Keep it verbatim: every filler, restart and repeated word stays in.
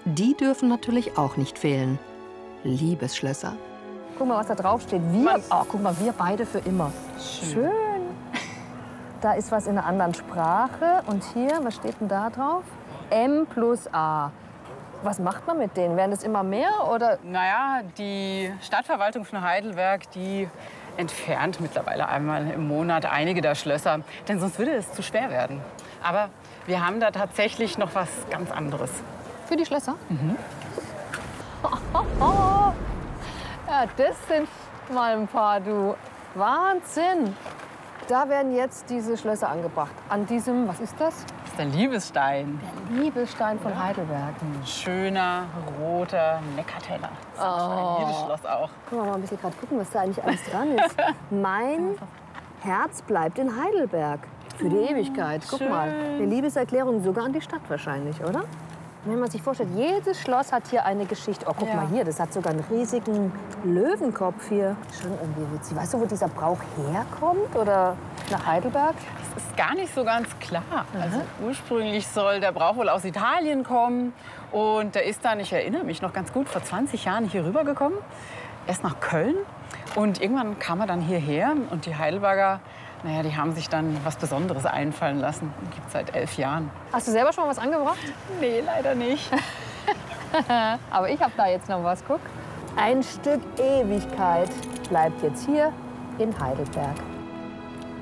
die dürfen natürlich auch nicht fehlen. Liebesschlösser. Guck mal, was da drauf steht. Wir, oh, guck mal, wir beide für immer. Schön. Schön. Da ist was in einer anderen Sprache. Und hier, was steht denn da drauf? M plus A. Was macht man mit denen? Werden es immer mehr oder? Naja, die Stadtverwaltung von Heidelberg, die entfernt mittlerweile einmal im Monat einige der Schlösser. Denn sonst würde es zu schwer werden. Aber wir haben da tatsächlich noch was ganz anderes. Für die Schlösser? Mhm. Ja, das sind mal ein paar, du. Wahnsinn. Da werden jetzt diese Schlösser angebracht. An diesem, was ist das? Das ist der Liebesstein. Der Liebesstein von Ja. Heidelberg. Ein schöner, roter Neckarteller. Das ist Oh. ein jedes Schloss auch. Guck mal, mal ein bisschen gerade gucken, was da eigentlich alles dran ist. Mein Herz bleibt in Heidelberg. Für die Ewigkeit. Guck Schön. mal. Eine Liebeserklärung sogar an die Stadt wahrscheinlich, oder? Wenn man sich vorstellt, jedes Schloss hat hier eine Geschichte. Oh, guck Ja. mal hier, das hat sogar einen riesigen Löwenkopf hier. Schon irgendwie witzig. Weißt du, wo dieser Brauch herkommt? Oder nach Heidelberg? Das ist gar nicht so ganz klar. Also ursprünglich soll der Brauch wohl aus Italien kommen. Und der ist dann, ich erinnere mich noch ganz gut, vor zwanzig Jahren hier rübergekommen. Erst nach Köln. Und irgendwann kam er dann hierher. Und die Heidelberger, naja, die haben sich dann was Besonderes einfallen lassen. Gibt es seit elf Jahren. Hast du selber schon mal was angebracht? Nee, leider nicht. Aber ich habe da jetzt noch was, guck. Ein Stück Ewigkeit bleibt jetzt hier in Heidelberg.